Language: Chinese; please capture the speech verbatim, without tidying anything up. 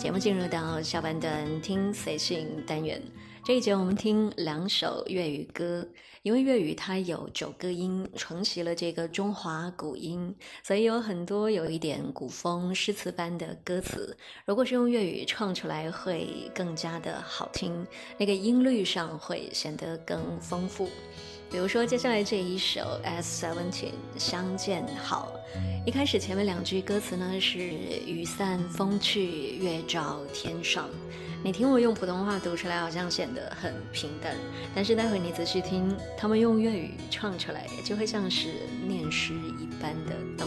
节目进入到下半段听随性单元，这一节我们听两首粤语歌，因为粤语它有九个音，承袭了这个中华古音，所以有很多有一点古风诗词般的歌词，如果是用粤语唱出来会更加的好听，那个音律上会显得更丰富。比如说接下来这一首 S 十七 相见好，一开始前面两句歌词呢是雨散风去月照天上，你听我用普通话读出来好像显得很平淡，但是待会你仔细听他们用粤语唱出来就会像是念诗一般的动